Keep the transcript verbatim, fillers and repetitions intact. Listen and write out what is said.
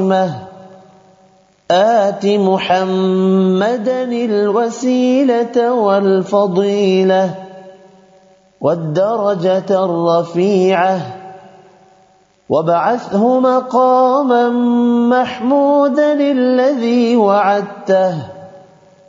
القائمة آت محمدا الوسيلة والفضيلة والدرجة الرفيعة وابعثه مقاما محمودا الذي وعدته